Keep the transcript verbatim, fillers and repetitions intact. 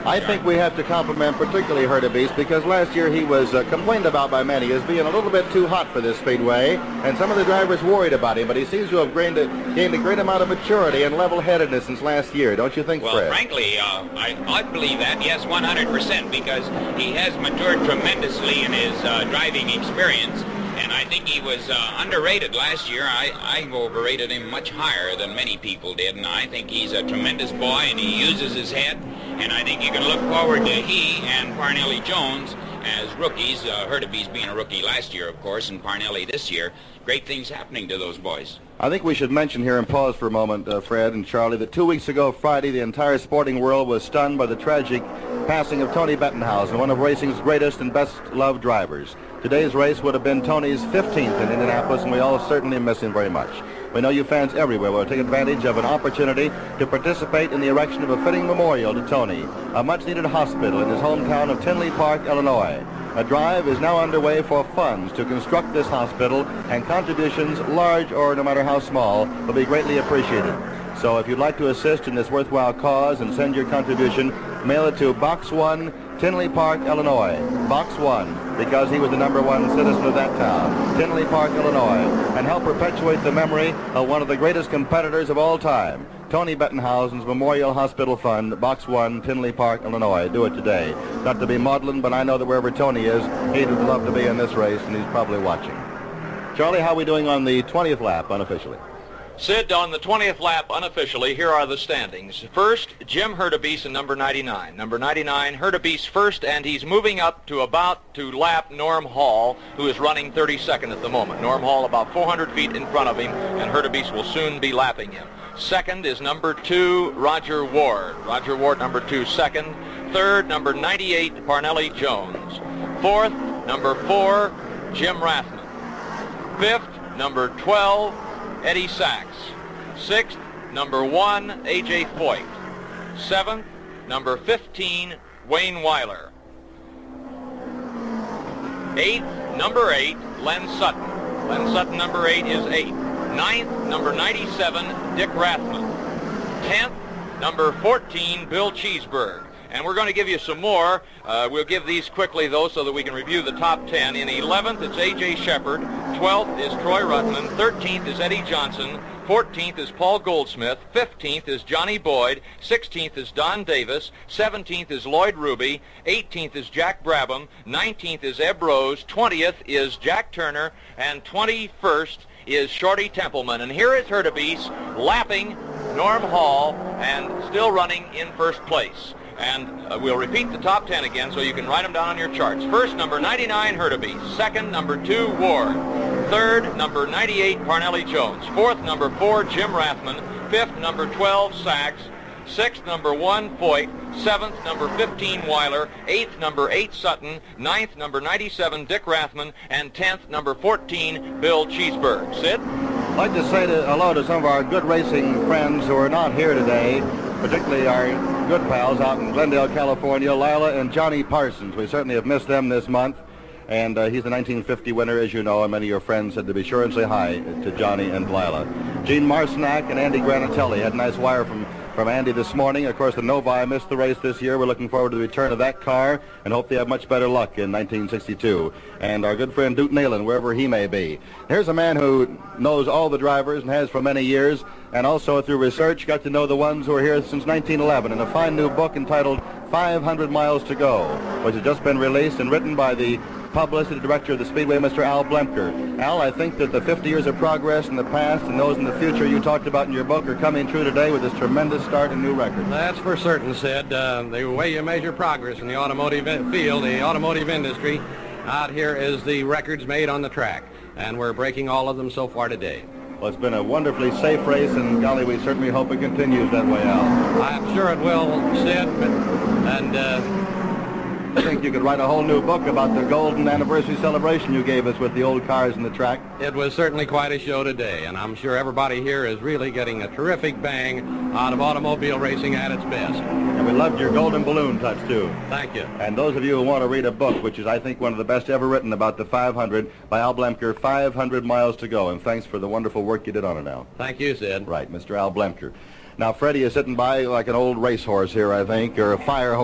I think we have to compliment particularly Hurtubise because last year he was uh, complained about by many as being a little bit too hot for this speedway, and some of the drivers worried about him, but he seems to have gained a, gained a great amount of maturity and level-headedness since last year. Don't you think, well, Fred? Well, frankly, uh, I, I believe that, yes, one hundred percent, because he has matured tremendously in his uh, driving experience. And I think he was uh, underrated last year. I, I overrated him much higher than many people did, and I think he's a tremendous boy, and he uses his head, and I think you can look forward to he and Parnelli Jones as rookies, uh, Hurtubise being a rookie last year, of course, and Parnelli this year. Great things happening to those boys. I think we should mention here and pause for a moment, uh, Fred and Charlie, that two weeks ago Friday, the entire sporting world was stunned by the tragic passing of Tony Bettenhausen, one of racing's greatest and best-loved drivers. Today's race would have been Tony's fifteenth in Indianapolis, and we all certainly miss him very much. We know you fans everywhere will take advantage of an opportunity to participate in the erection of a fitting memorial to Tony, a much-needed hospital in his hometown of Tinley Park, Illinois. A drive is now underway for funds to construct this hospital, and contributions, large or no matter how small, will be greatly appreciated. So if you'd like to assist in this worthwhile cause and send your contribution, mail it to Box one, Tinley Park, Illinois. Box one, because he was the number one citizen of that town. Tinley Park, Illinois. And help perpetuate the memory of one of the greatest competitors of all time. Tony Bettenhausen's Memorial Hospital Fund, Box one, Tinley Park, Illinois. Do it today. Not to be maudlin, but I know that wherever Tony is, he'd love to be in this race, and he's probably watching. Charlie, how are we doing on the twentieth lap unofficially? Sid, on the twentieth lap unofficially, here are the standings. First, Jim Hurtubise in number ninety-nine. Number ninety-nine, Hurtubise first, and he's moving up to about to lap Norm Hall, who is running thirty-second at the moment. Norm Hall about four hundred feet in front of him, and Hurtubise will soon be lapping him. Second is number two, Roger Ward. Roger Ward, number two, second. Third, number ninety-eight, Parnelli Jones. Fourth, number four, Jim Rathman. Fifth, number twelve, Eddie Sachs. Sixth, number one, A J Foyt. Seventh, number fifteen, Wayne Weiler. Eighth, number eight, Len Sutton. Len Sutton, number eight, is eighth. Ninth, number ninety-seven, Dick Rathman. Tenth, number fourteen, Bill Cheeseburg. And we're going to give you some more. Uh, we'll give these quickly, though, so that we can review the top ten. In eleventh, it's A J Shepard. twelfth is Troy Ruttman. thirteenth is Eddie Johnson. fourteenth is Paul Goldsmith. fifteenth is Johnny Boyd. sixteenth is Don Davis. seventeenth is Lloyd Ruby. eighteenth is Jack Brabham. nineteenth is Eb Rose. twentieth is Jack Turner. And twenty-first is Shorty Templeman. And here is Hurtubise lapping Norm Hall and still running in first place. And uh, we'll repeat the top ten again so you can write them down on your charts. First, number ninety-nine, Hurtubise. Second, number two, Ward. Third, number ninety-eight, Parnelli Jones. Fourth, number four, Jim Rathman. Fifth, number twelve, Sachs. Sixth, number one, Foyt. Seventh, number fifteen, Weiler. Eighth, number eight, Sutton. Ninth, number ninety-seven, Dick Rathman. And tenth, number fourteen, Bill Cheeseburg. Sid? I'd like to say to, hello to some of our good racing friends who are not here today, particularly our good pals out in Glendale, California, Lila and Johnny Parsons. We certainly have missed them this month, and uh, he's the nineteen fifty winner, as you know, and many of your friends said to be sure and say hi to Johnny and Lila. Gene Marcinak and Andy Granatelli had a nice wire from from Andy this morning. Of course, the Novi missed the race this year. We're looking forward to the return of that car and hope they have much better luck in nineteen sixty-two. And our good friend Duke Nalen, wherever he may be. Here's a man who knows all the drivers and has for many years, and also through research got to know the ones who are here since nineteen eleven in a fine new book entitled five hundred miles to Go, which has just been released and written by the publicity director of the Speedway, Mister Al Blemker. Al, I think that the fifty years of progress in the past and those in the future you talked about in your book are coming true today with this tremendous start and new record. That's for certain, Sid. Uh, the way you measure progress in the automotive field, the automotive industry, out here is the records made on the track, and we're breaking all of them so far today. Well, it's been a wonderfully safe race, and golly, we certainly hope it continues that way, Al. I'm sure it will, Sid, but, and uh, I think you could write a whole new book about the golden anniversary celebration you gave us with the old cars and the track. It was certainly quite a show today, and I'm sure everybody here is really getting a terrific bang out of automobile racing at its best. And we loved your golden balloon touch, too. Thank you. And those of you who want to read a book, which is, I think, one of the best ever written about the five hundred by Al Blemker, five hundred miles to Go. And thanks for the wonderful work you did on it, Al. Thank you, Sid. Right, Mister Al Blemker. Now, Freddie is sitting by like an old racehorse here, I think, or a fire hose.